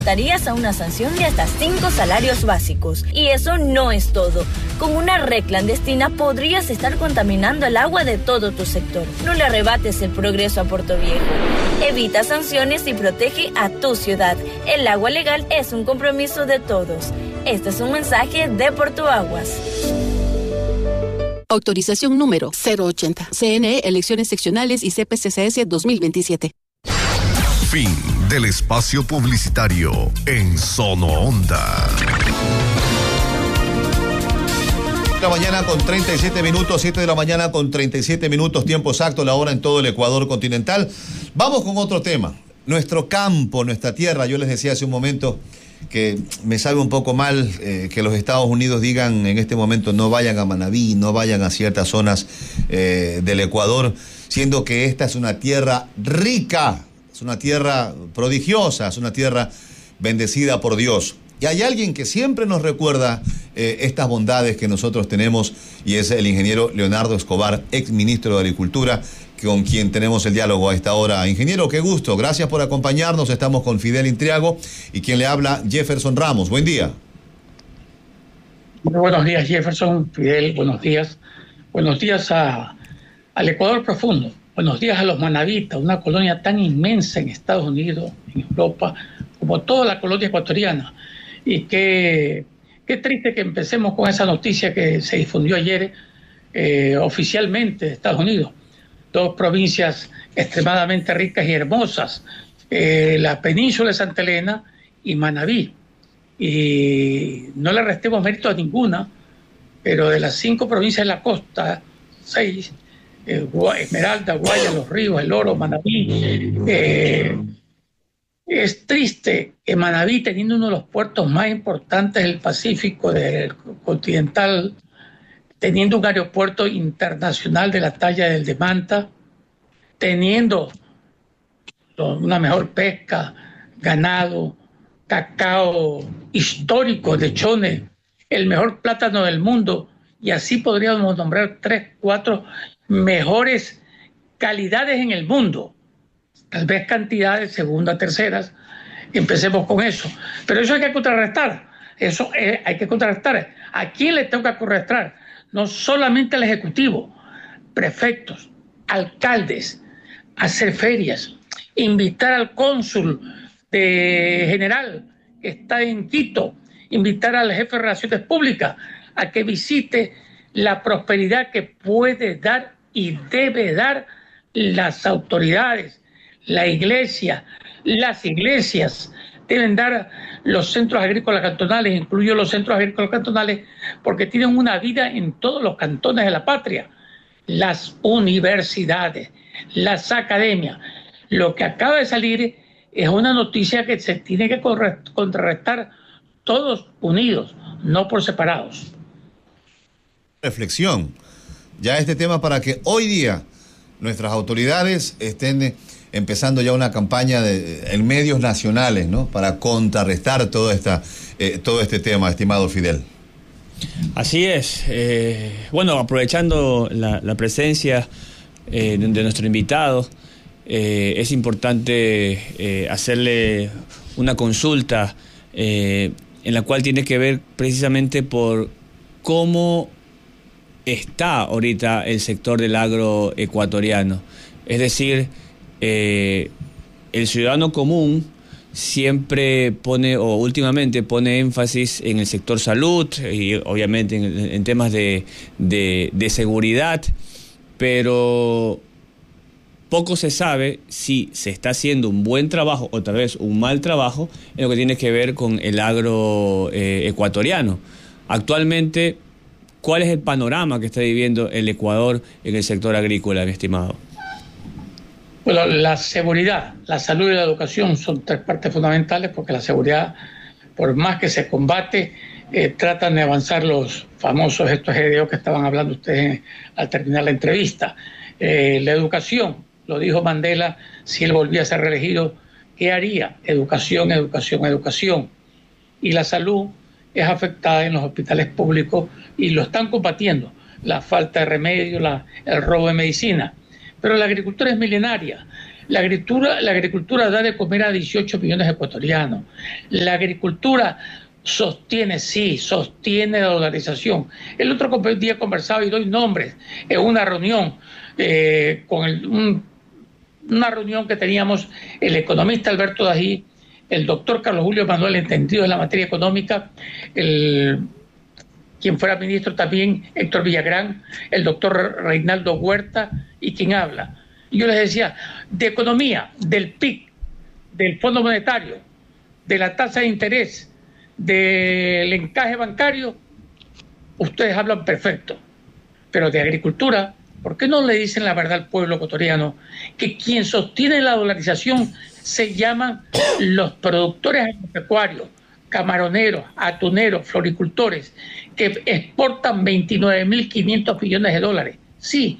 Estarías a una sanción de hasta 5 salarios básicos. Y eso no es todo. Con una red clandestina podrías estar contaminando el agua de todo tu sector. No le arrebates el progreso a Puerto Viejo. Evita sanciones y protege a tu ciudad. El agua legal es un compromiso de todos. Este es un mensaje de Portuaguas. Autorización número 080. CNE, Elecciones Seccionales y CPCCS 2027. Fin del espacio publicitario en Sono Onda. La mañana con 37 minutos, 7 de la mañana con 37 minutos, tiempo exacto, la hora en todo el Ecuador continental. Vamos con otro tema. Nuestro campo, nuestra tierra. Yo les decía hace un momento que me sabe un poco mal que los Estados Unidos digan en este momento no vayan a Manabí, no vayan a ciertas zonas del Ecuador, siendo que esta es una tierra rica, es una tierra prodigiosa, es una tierra bendecida por Dios. Y hay alguien que siempre nos recuerda estas bondades que nosotros tenemos, y es el ingeniero Leonardo Escobar, ex ministro de Agricultura, con quien tenemos el diálogo a esta hora. Ingeniero, qué gusto, gracias por acompañarnos. Estamos con Fidel Intriago y quien le habla, Jefferson Ramos. Buen día. Muy buenos días, Jefferson. Fidel, buenos días. Buenos días al Ecuador profundo. Buenos días a los manabitas, una colonia tan inmensa en Estados Unidos, en Europa, como toda la colonia ecuatoriana. Y qué triste que empecemos con esa noticia que se difundió ayer oficialmente de Estados Unidos. 2 provincias extremadamente ricas y hermosas, la península de Santa Elena y Manabí. Y no le restemos mérito a ninguna, pero de las 5 provincias de la costa, 6, Esmeralda, Guaya, Los Ríos, El Oro, Manabí, es triste que Manabí, teniendo uno de los puertos más importantes del Pacífico, del continental, teniendo un aeropuerto internacional de la talla del de Manta, teniendo una mejor pesca, ganado, cacao histórico, lechones, el mejor plátano del mundo, y así podríamos nombrar 3, 4 mejores calidades en el mundo. Tal vez cantidades, segunda, terceras, empecemos con eso. Pero eso hay que contrarrestar, hay que contrarrestar. ¿A quién le toca contrarrestar? No solamente al Ejecutivo, prefectos, alcaldes, hacer ferias, invitar al cónsul general que está en Quito, invitar al jefe de Relaciones Públicas a que visite la prosperidad que puede dar y debe dar las autoridades, la iglesia, las iglesias. Deben dar los centros agrícolas cantonales, incluyo los centros agrícolas cantonales, porque tienen una vida en todos los cantones de la patria. Las universidades, las academias. Lo que acaba de salir es una noticia que se tiene que contrarrestar todos unidos, no por separados. Reflexión. Ya este tema para que hoy día nuestras autoridades estén empezando ya una campaña en medios nacionales, ¿no? Para contrarrestar todo este tema, estimado Fidel. Así es. Bueno, aprovechando la presencia de nuestro invitado, es importante hacerle una consulta en la cual tiene que ver precisamente por cómo está ahorita el sector del agro ecuatoriano. Es decir, el ciudadano común siempre pone, o últimamente pone énfasis en el sector salud y obviamente en temas de seguridad, pero poco se sabe si se está haciendo un buen trabajo o tal vez un mal trabajo en lo que tiene que ver con el agro ecuatoriano. Actualmente, ¿cuál es el panorama que está viviendo el Ecuador en el sector agrícola, mi estimado? Bueno, la seguridad, la salud y la educación son 3 partes fundamentales, porque la seguridad, por más que se combate, tratan de avanzar los famosos estos GDO que estaban hablando ustedes al terminar la entrevista. La educación, lo dijo Mandela, si él volvía a ser reelegido, ¿qué haría? Educación, educación, educación. Y la salud es afectada en los hospitales públicos y lo están combatiendo, la falta de remedio, el robo de medicina. Pero la agricultura es milenaria. La agricultura da de comer a 18 millones de ecuatorianos. La agricultura sostiene la dolarización. El otro día conversaba y doy nombres en una reunión una reunión que teníamos el economista Alberto Dají, el doctor Carlos Julio Manuel, entendido en la materia económica, quien fuera ministro también, Héctor Villagrán, el doctor Reinaldo Huerta y quien habla. Y yo les decía, de economía, del PIB, del Fondo Monetario, de la tasa de interés, del encaje bancario, ustedes hablan perfecto. Pero de agricultura, ¿por qué no le dicen la verdad al pueblo ecuatoriano? Que quien sostiene la dolarización se llaman los productores agropecuarios, camaroneros, atuneros, floricultores, que exportan 29.500 millones de dólares. Sí,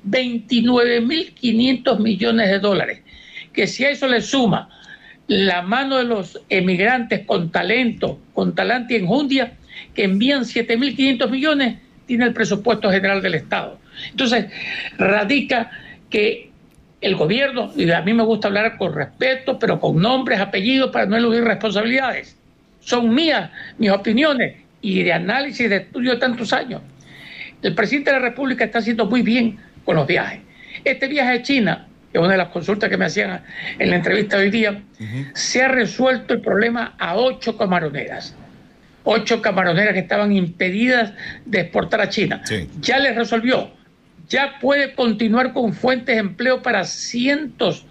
29.500 millones de dólares. Que si a eso le suma la mano de los emigrantes con talento, con talante y enjundia, que envían 7.500 millones, tiene el presupuesto general del Estado. Entonces, radica que el gobierno, y a mí me gusta hablar con respeto, pero con nombres, apellidos, para no eludir responsabilidades. Son mías, mis opiniones, y de análisis, de estudio de tantos años. El presidente de la República está haciendo muy bien con los viajes. Este viaje a China, que es una de las consultas que me hacían en la entrevista de hoy día, se ha resuelto el problema a 8 camaroneras. 8 camaroneras que estaban impedidas de exportar a China. Sí. Ya les resolvió. Ya puede continuar con fuentes de empleo para cientos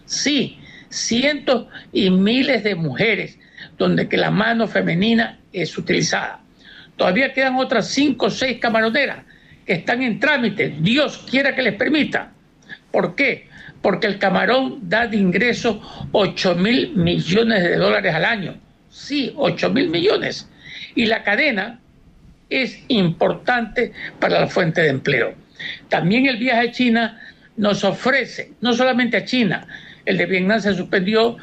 y miles de mujeres, donde que la mano femenina es utilizada. Todavía quedan otras 5 o 6 camaroneras que están en trámite. Dios quiera que les permita. ¿Por qué? Porque el camarón da de ingreso 8.000 millones de dólares al año. Sí, 8.000 millones. Y la cadena es importante para la fuente de empleo. También el viaje a China nos ofrece, no solamente a China, el de Vietnam se suspendió,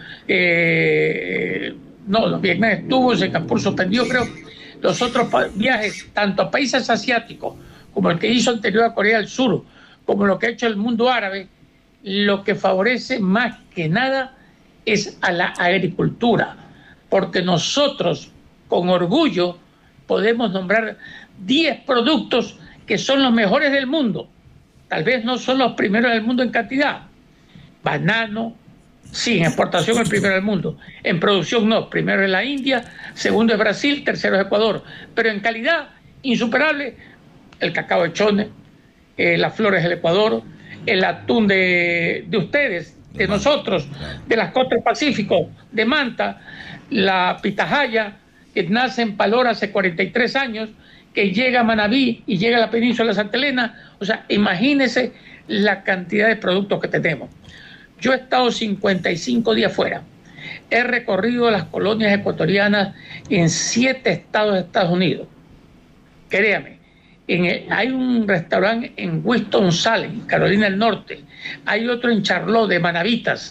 Vietnam estuvo, Singapur suspendió, creo. Los otros viajes, tanto a países asiáticos, como el que hizo anterior a Corea del Sur, como lo que ha hecho el mundo árabe, lo que favorece más que nada es a la agricultura, porque nosotros, con orgullo, podemos nombrar 10 productos que son los mejores del mundo. Tal vez no son los primeros del mundo en cantidad. Banano, sí, en exportación el primero del mundo. En producción no, primero es la India, segundo es Brasil, tercero es Ecuador. Pero en calidad, insuperable, el cacao de Chone, las flores del Ecuador, el atún de ustedes, de nosotros, de las costas del Pacífico, de Manta, la pitahaya, que nace en Palora hace 43 años, que llega a Manabí y llega a la península de Santa Elena. O sea, imagínense la cantidad de productos que tenemos. Yo he estado 55 días fuera. He recorrido las colonias ecuatorianas en 7 estados de Estados Unidos. Créame, hay un restaurante en Winston-Salem, Carolina del Norte. Hay otro en Charlotte, de Manavitas.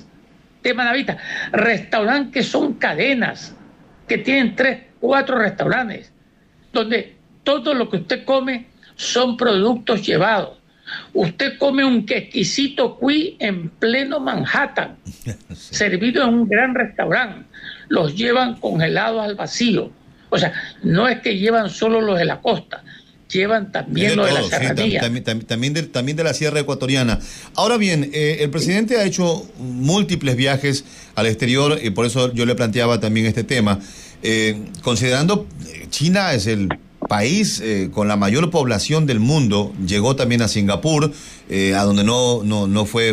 Restaurantes que son cadenas, que tienen 3, 4 restaurantes, donde todo lo que usted come son productos llevados. Usted come un exquisito cuy en pleno Manhattan, servido en un gran restaurante. Los llevan congelados al vacío. O sea, no es que llevan solo los de la costa, llevan también los de la serranía. Sí, también de la sierra ecuatoriana. Ahora bien, el presidente ha hecho múltiples viajes al exterior y por eso yo le planteaba también este tema. Considerando China es el país con la mayor población del mundo, llegó también a Singapur, a donde no fue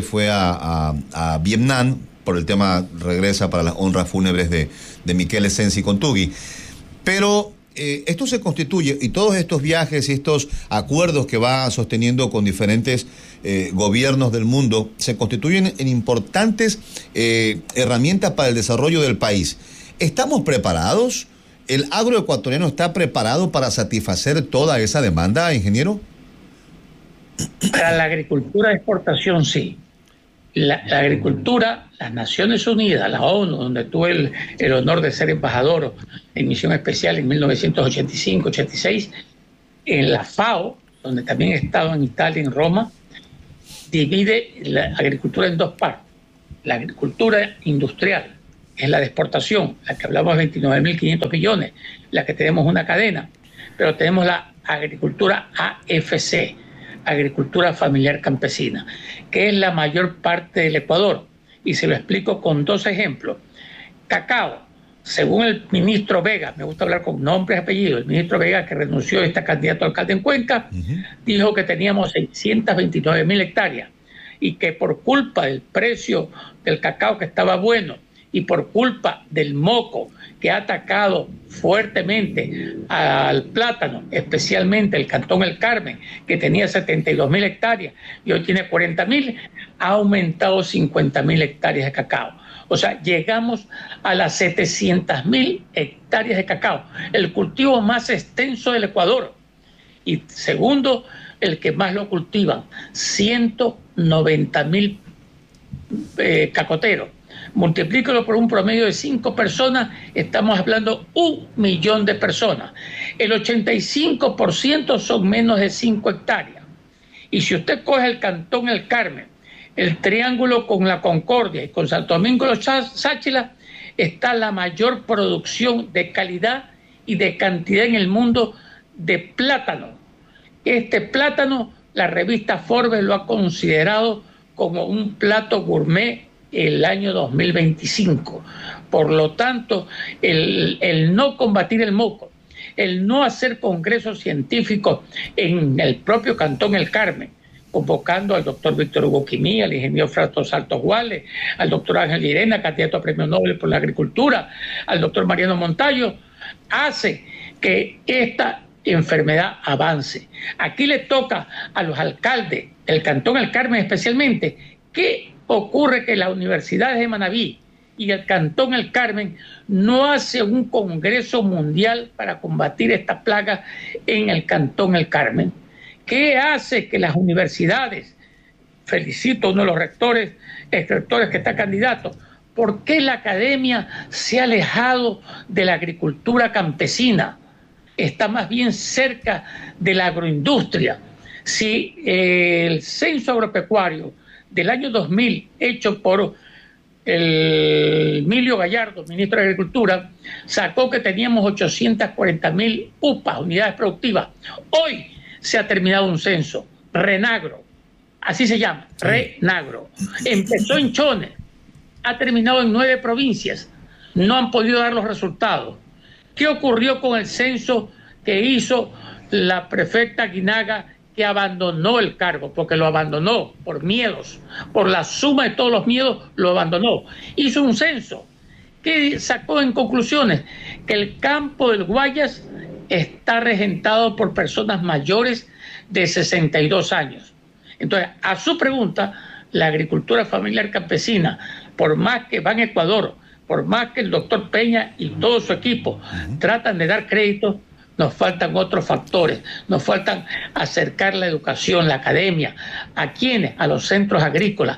a Vietnam, por el tema regresa para las honras fúnebres de Miquel Sensi Contugui. Pero esto se constituye, y todos estos viajes y estos acuerdos que va sosteniendo con diferentes gobiernos del mundo, se constituyen en importantes herramientas para el desarrollo del país. ¿Estamos preparados? ¿El agroecuatoriano está preparado para satisfacer toda esa demanda, ingeniero? Para la agricultura de exportación, sí. La agricultura, las Naciones Unidas, la ONU, donde tuve el honor de ser embajador en misión especial en 1985-86, en la FAO, donde también he estado en Italia, en Roma, divide la agricultura en 2 partes. la agricultura industrial, es la de exportación, la que hablamos de 29.500 millones, la que tenemos una cadena, pero tenemos la agricultura AFC, agricultura familiar campesina, que es la mayor parte del Ecuador. Y se lo explico con 2 ejemplos. Cacao, según el ministro Vega, me gusta hablar con nombres y apellidos, el ministro Vega, que renunció a este candidato a alcalde en Cuenca, dijo que teníamos 629.000 hectáreas y que por culpa del precio del cacao que estaba bueno y por culpa del moco que ha atacado fuertemente al plátano, especialmente el Cantón El Carmen, que tenía 72.000 hectáreas y hoy tiene 40.000, ha aumentado 50.000 hectáreas de cacao. O sea, llegamos a las 700.000 hectáreas de cacao, el cultivo más extenso del Ecuador. Y segundo, el que más lo cultivan, 190.000 cacoteros. Multiplícalo por un promedio de 5 personas, estamos hablando 1 millón de personas. El 85% son menos de 5 hectáreas. Y si usted coge el Cantón El Carmen, el Triángulo con la Concordia y con Santo Domingo de los Sáchila, está la mayor producción de calidad y de cantidad en el mundo de plátano. Este plátano, la revista Forbes lo ha considerado como un plato gourmet el año 2025. Por lo tanto, el no combatir el moco, el no hacer congresos científicos en el propio Cantón El Carmen, convocando al doctor Víctor Hugo Quimí, al ingeniero Frausto Saltos Guales, al doctor Ángel Llerena, candidato a Premio Nobel por la Agricultura, al doctor Mariano Montallo, hace que esta enfermedad avance. Aquí le toca a los alcaldes del Cantón El Carmen especialmente. ¿Qué ocurre? Que las universidades de Manabí y el Cantón El Carmen no hace un congreso mundial para combatir esta plaga en el Cantón El Carmen. ¿Qué hace que las universidades, felicito a uno de los rectores que está candidato, por qué la academia se ha alejado de la agricultura campesina? Está más bien cerca de la agroindustria. Si el censo agropecuario del año 2000, hecho por el Emilio Gallardo, ministro de Agricultura, sacó que teníamos 840.000 UPAs, unidades productivas. Hoy se ha terminado un censo, Renagro, así se llama, sí. Renagro. Empezó en Chones, ha terminado en 9 provincias, no han podido dar los resultados. ¿Qué ocurrió con el censo que hizo la prefecta Guinaga, que abandonó el cargo? Porque lo abandonó por miedos, por la suma de todos los miedos, lo abandonó. Hizo un censo que sacó en conclusiones que el campo del Guayas está regentado por personas mayores de 62 años. Entonces, a su pregunta, la agricultura familiar campesina, por más que van a Ecuador, por más que el doctor Peña y todo su equipo tratan de dar crédito, nos faltan otros factores, nos faltan acercar la educación, la academia. ¿A quiénes? A los centros agrícolas.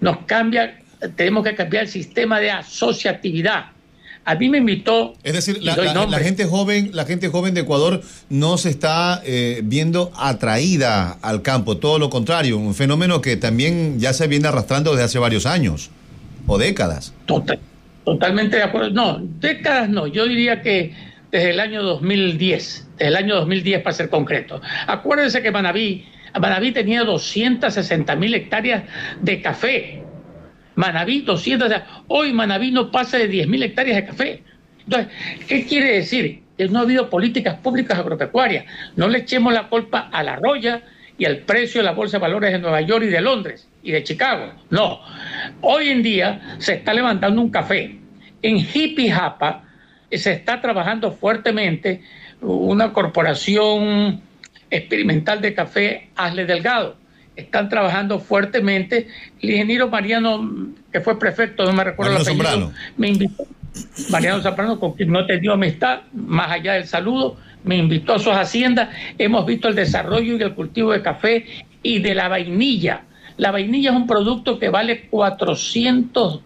Tenemos que cambiar el sistema de asociatividad. A mí me invitó... Es decir, la gente joven de Ecuador no se está viendo atraída al campo, todo lo contrario, un fenómeno que también ya se viene arrastrando desde hace varios años o décadas. Totalmente de acuerdo. No, décadas no, yo diría que desde el año 2010, para ser concreto. Acuérdense que Manabí tenía 260.000 hectáreas de café. Manabí, hoy Manabí no pasa de 10.000 hectáreas de café. Entonces, ¿qué quiere decir? Que no ha habido políticas públicas agropecuarias. No le echemos la culpa a la roya y al precio de la bolsa de valores de Nueva York y de Londres y de Chicago. No. Hoy en día se está levantando un café. En Jipijapa se está trabajando fuertemente una corporación experimental de café, Asle Delgado. Están trabajando fuertemente. El ingeniero Mariano, que fue prefecto, no me recuerdo el apellido, me invitó. Mariano Zambrano, con quien no he tenido amistad, más allá del saludo, me invitó a sus haciendas. Hemos visto el desarrollo y el cultivo de café y de la vainilla. La vainilla es un producto que vale $400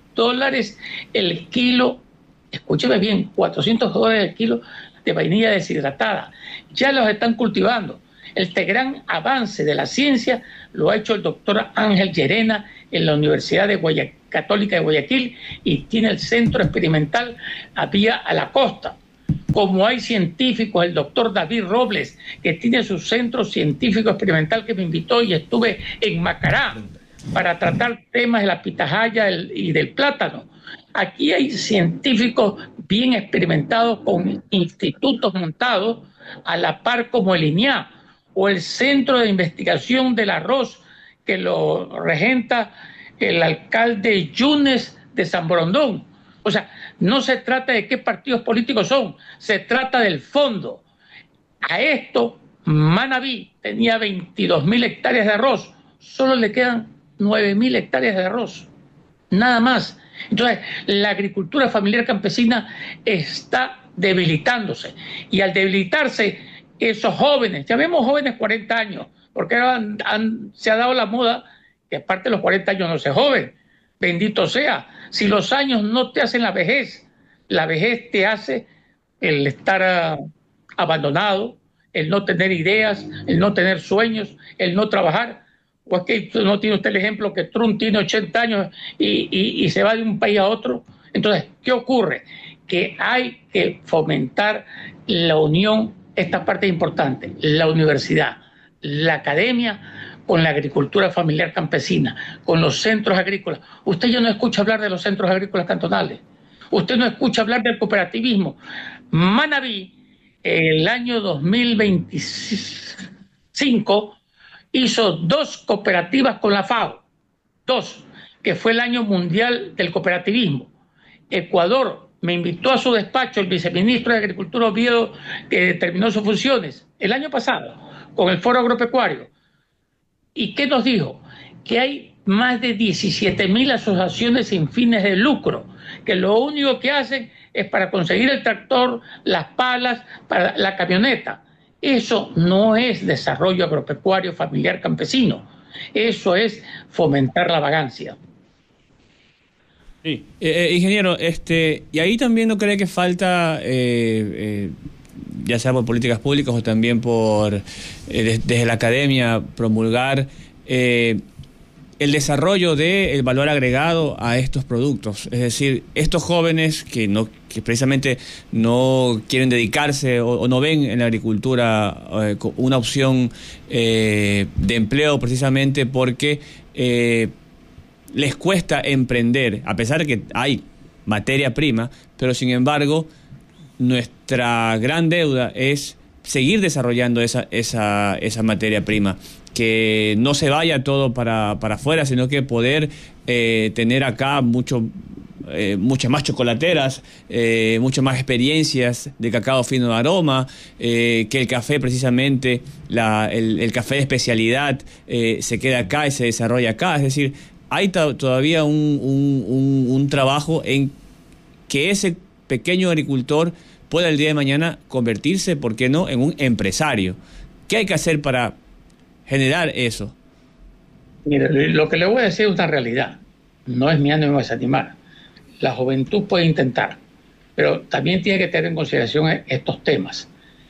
el kilo. Escúcheme bien, $400 el kilo de vainilla deshidratada. Ya los están cultivando. Este gran avance de la ciencia lo ha hecho el doctor Ángel Llerena en la Universidad Católica de Guayaquil y tiene el centro experimental Vía a la Costa. Como hay científicos, el doctor David Robles, que tiene su centro científico experimental, que me invitó y estuve en Macará para tratar temas de la pitahaya y del plátano. Aquí hay científicos bien experimentados con institutos montados a la par como el INIA o el Centro de Investigación del Arroz, que lo regenta el alcalde Yunes de San Borondón. O sea, no se trata de qué partidos políticos son, se trata del fondo. A esto, Manabí tenía 22.000 hectáreas de arroz, solo le quedan 9.000 hectáreas de arroz, nada más. Entonces, la agricultura familiar campesina está debilitándose, y al debilitarse, esos jóvenes, llamemos jóvenes 40 años, porque se ha dado la moda que aparte de los 40 años no se joven, bendito sea. Si los años no te hacen la vejez te hace el estar abandonado, el no tener ideas, el no tener sueños, el no trabajar. Pues que no tiene usted el ejemplo que Trump tiene 80 años y se va de un país a otro. Entonces, ¿qué ocurre? Que hay que fomentar la unión, esta parte es importante, la universidad, la academia, con la agricultura familiar campesina, con los centros agrícolas. Usted ya no escucha hablar de los centros agrícolas cantonales. Usted no escucha hablar del cooperativismo. Manabí, el año 2025, hizo 2 cooperativas con la FAO. 2, que fue el año mundial del cooperativismo. Ecuador me invitó a su despacho el viceministro de Agricultura Oviedo, que terminó sus funciones el año pasado, con el Foro Agropecuario. ¿Y qué nos dijo? Que hay más de 17.000 asociaciones sin fines de lucro, que lo único que hacen es para conseguir el tractor, las palas, para la camioneta. Eso no es desarrollo agropecuario familiar campesino, eso es fomentar la vagancia. Sí, ingeniero, y ahí también no cree que falta, ya sea por políticas públicas o también por desde la academia, promulgar el desarrollo del valor agregado a estos productos. Es decir, estos jóvenes que precisamente no quieren dedicarse o no ven en la agricultura una opción de empleo, precisamente porque les cuesta emprender, a pesar de que hay materia prima, pero sin embargo nuestra gran deuda es seguir desarrollando esa materia prima, que no se vaya todo para afuera, sino que poder tener acá muchas más chocolateras, muchas más experiencias de cacao fino de aroma, que el café precisamente, el café de especialidad se queda acá y se desarrolla acá. Es decir, hay todavía un trabajo en que ese pequeño agricultor pueda el día de mañana convertirse, ¿por qué no?, en un empresario. ¿Qué hay que hacer para generar eso? Mire, lo que le voy a decir es una realidad. No es mi ánimo desanimar. La juventud puede intentar, pero también tiene que tener en consideración estos temas.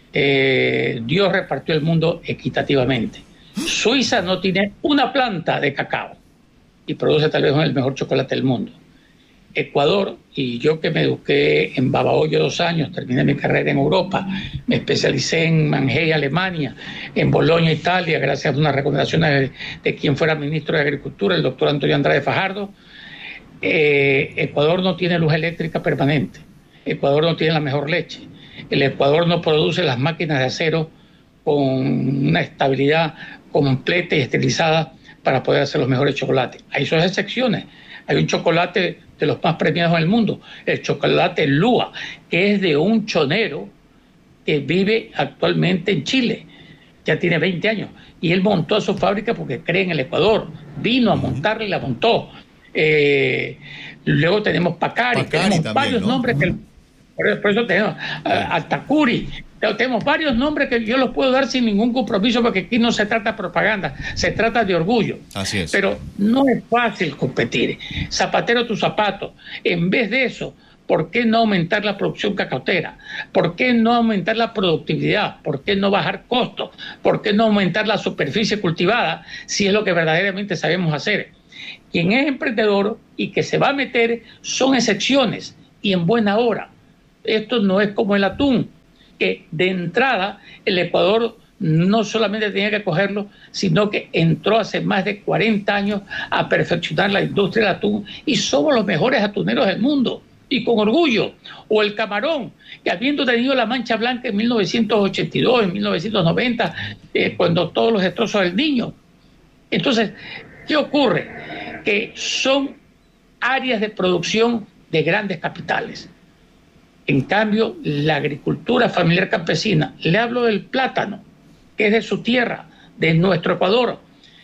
Dios repartió el mundo equitativamente. Suiza no tiene una planta de cacao y produce tal vez el mejor chocolate del mundo. Ecuador, y yo que me eduqué en Babahoyo 2 años, terminé mi carrera en Europa, me especialicé en Mangey, Alemania, en Bolonia, Italia, gracias a unas recomendaciones de quien fuera ministro de Agricultura, el doctor Antonio Andrade Fajardo. Ecuador no tiene luz eléctrica permanente, Ecuador no tiene la mejor leche, el Ecuador no produce las máquinas de acero con una estabilidad completa y esterilizada para poder hacer los mejores chocolates. Hay sus excepciones. Hay un chocolate de los más premiados en el mundo, el chocolate Lua, que es de un chonero que vive actualmente en Chile, ya tiene 20 años, y él montó su fábrica porque cree en el Ecuador, vino a montarla y la montó. Luego tenemos Pacari tenemos también, varios nombres que... Por eso tenemos Altacuri, tenemos varios nombres que yo los puedo dar sin ningún compromiso, porque aquí no se trata de propaganda, se trata de orgullo. Así es. Pero no es fácil competir. Zapatero tu zapato. En vez de eso, ¿por qué no aumentar la producción cacautera? ¿Por qué no aumentar la productividad? ¿Por qué no bajar costos? ¿Por qué no aumentar la superficie cultivada si es lo que verdaderamente sabemos hacer? Quien es emprendedor y que se va a meter son excepciones y en buena hora. Esto no es como el atún, que de entrada el Ecuador no solamente tenía que cogerlo, sino que entró hace más de 40 años a perfeccionar la industria del atún y somos los mejores atuneros del mundo y con orgullo. O el camarón, que habiendo tenido la mancha blanca en 1982, en 1990, cuando todos los destrozos del Niño. Entonces, ¿qué ocurre? Que son áreas de producción de grandes capitales. En cambio, la agricultura familiar campesina, le hablo del plátano, que es de su tierra, de nuestro Ecuador.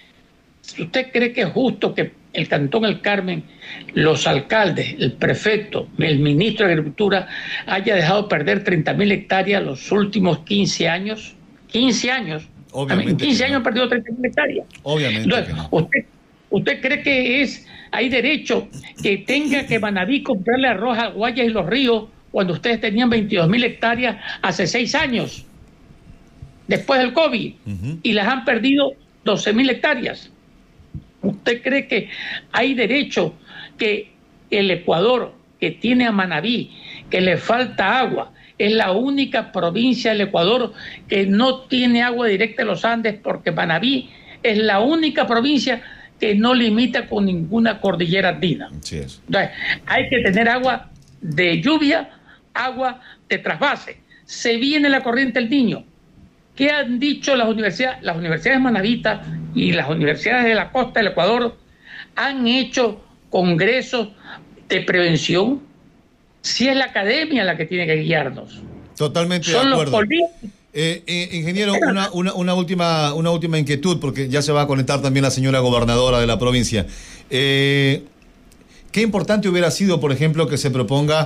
Si usted cree que es justo que el Cantón El Carmen, los alcaldes, el prefecto, el ministro de Agricultura haya dejado perder 30.000 hectáreas los últimos 15 años, 15 años, obviamente en 15 años han perdido 30.000 hectáreas. Obviamente. Entonces, ¿usted cree que hay derecho que tenga que Manabí comprarle arroz a Guayas y Los Ríos cuando ustedes tenían 22.000 hectáreas hace 6 años? Después del COVID, y las han perdido 12.000 hectáreas. ¿Usted cree que hay derecho que el Ecuador, que tiene a Manabí, que le falta agua, es la única provincia del Ecuador que no tiene agua directa de los Andes, porque Manabí es la única provincia que no limita con ninguna cordillera andina? Así es. Entonces, hay que tener agua de lluvia, agua de trasvase. Se viene la corriente del Niño. ¿Qué han dicho las universidades? Las universidades manabitas y las universidades de la costa del Ecuador han hecho congresos de prevención. Si es la academia la que tiene que guiarnos. Totalmente de acuerdo. Ingeniero, una última inquietud, porque ya se va a conectar también la señora gobernadora de la provincia. Qué importante hubiera sido, por ejemplo, que se proponga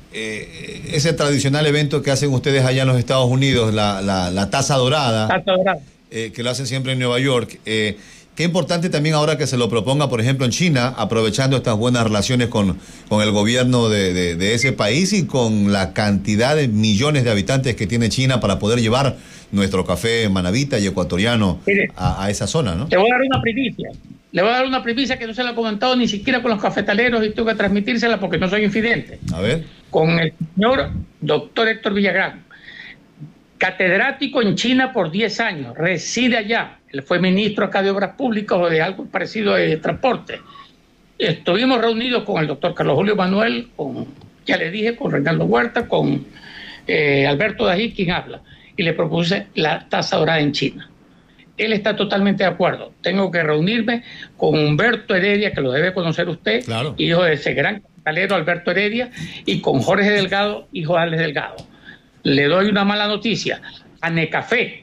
ese tradicional evento que hacen ustedes allá en los Estados Unidos, la taza dorada, que lo hacen siempre en Nueva York. Qué importante también ahora que se lo proponga, por ejemplo, en China, aprovechando estas buenas relaciones con el gobierno de ese país y con la cantidad de millones de habitantes que tiene China para poder llevar nuestro café manabita y ecuatoriano a esa zona, ¿no? Te voy a dar una primicia. Le voy a dar una primicia que no se la he comentado ni siquiera con los cafetaleros y tengo que transmitírsela porque no soy infidente. A ver. Con el señor doctor Héctor Villagrán, catedrático en China por 10 años, reside allá. Él fue ministro acá de Obras Públicas o de algo parecido de transporte. Estuvimos reunidos con el doctor Carlos Julio Manuel, ya le dije, con Reinaldo Huerta, con Alberto Dají, quien habla, y le propuse la taza dorada en China. Él está totalmente de acuerdo. Tengo que reunirme con Humberto Heredia, que lo debe conocer usted, claro, hijo de ese gran capitalero Alberto Heredia, y con Jorge Delgado, hijo de Alex Delgado. Le doy una mala noticia. Anecafé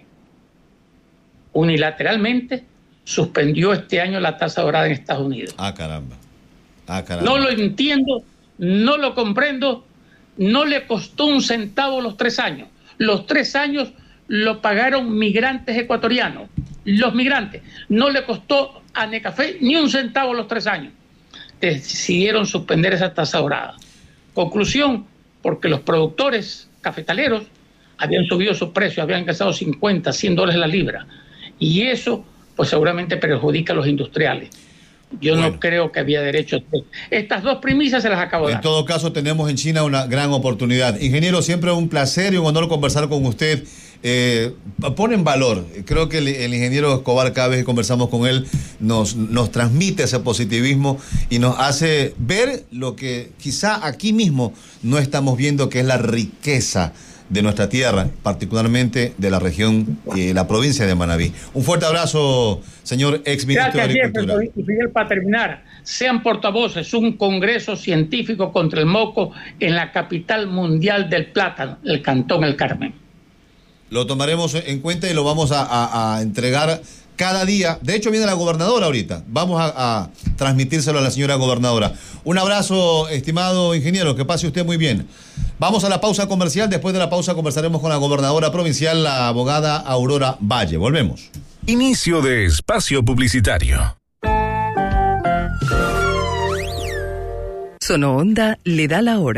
unilateralmente suspendió este año la taza dorada en Estados Unidos. Caramba. No lo entiendo, no lo comprendo, no le costó un centavo los 3 años. Los 3 años lo pagaron migrantes ecuatorianos. Los migrantes. No le costó a Necafé ni un centavo los 3 años. Decidieron suspender esa taza dorada. Conclusión, porque los productores cafetaleros habían subido sus precios, habían gastado $50, $100 la libra. Y eso, pues seguramente perjudica a los industriales. Yo no creo que había derecho. Estas 2 premisas se las acabo de dar. En todo caso, tenemos en China una gran oportunidad. Ingeniero, siempre un placer y un honor conversar con usted. Pone en valor, creo que el ingeniero Escobar, cada vez que conversamos con él, nos transmite ese positivismo y nos hace ver lo que quizá aquí mismo no estamos viendo, que es la riqueza de nuestra tierra, particularmente de la región y la provincia de Manabí. Un fuerte abrazo, señor exministro de Agricultura. Gracias, y Fidel, para terminar, sean portavoces, un congreso científico contra el moco en la capital mundial del plátano, el Cantón El Carmen. Lo tomaremos en cuenta y lo vamos a entregar cada día. De hecho, viene la gobernadora ahorita. Vamos a transmitírselo a la señora gobernadora. Un abrazo, estimado ingeniero, que pase usted muy bien. Vamos a la pausa comercial. Después de la pausa conversaremos con la gobernadora provincial, la abogada Aurora Valle. Volvemos. Inicio de espacio publicitario. Sono Onda le da la hora.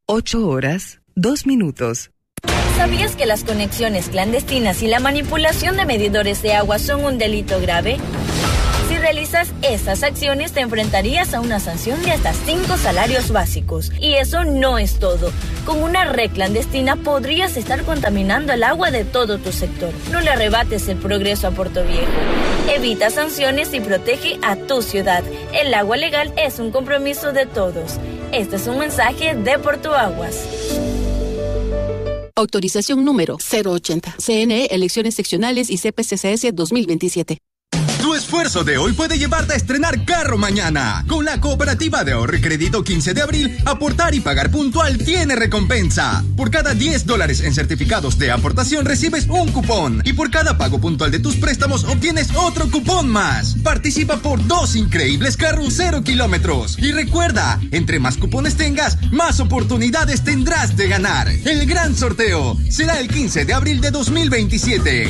8 horas, 2 minutos. ¿Sabías que las conexiones clandestinas y la manipulación de medidores de agua son un delito grave? Si realizas estas acciones te enfrentarías a una sanción de hasta 5 salarios básicos. Y eso no es todo. Con una red clandestina podrías estar contaminando el agua de todo tu sector. No le arrebates el progreso a Puerto Viejo. Evita sanciones y protege a tu ciudad. El agua legal es un compromiso de todos. Este es un mensaje de Portuaguas. Autorización número 080. CNE, Elecciones Seccionales y CPCCS 2027. Tu esfuerzo de hoy puede llevarte a estrenar carro mañana. Con la Cooperativa de Ahorro y Crédito 15 de abril, aportar y pagar puntual tiene recompensa. Por cada $10 en certificados de aportación recibes un cupón. Y por cada pago puntual de tus préstamos obtienes otro cupón más. Participa por 2 increíbles carros 0 kilómetros. Y recuerda, entre más cupones tengas, más oportunidades tendrás de ganar. El gran sorteo será el 15 de abril de 2027.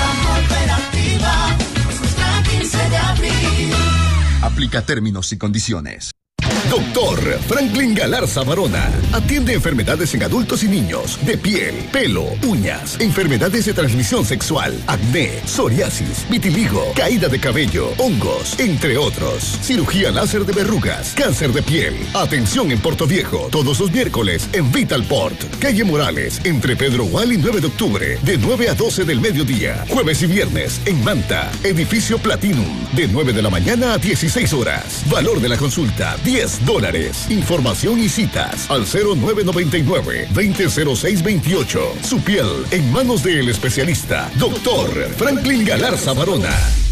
Aplica términos y condiciones. Doctor Franklin Galarza Varona atiende enfermedades en adultos y niños de piel, pelo, uñas, enfermedades de transmisión sexual, acné, psoriasis, vitiligo, caída de cabello, hongos, entre otros. Cirugía láser de verrugas, cáncer de piel. Atención en Puerto Viejo, todos los miércoles en Vitalport, calle Morales, entre Pedro Gual y 9 de octubre, de 9 a 12 del mediodía. Jueves y viernes en Manta, edificio Platinum, de 9 de la mañana a 16 horas. Valor de la consulta, $10. Información y citas al 0999-200628. Su piel en manos del especialista, Doctor Franklin Galarza Varona.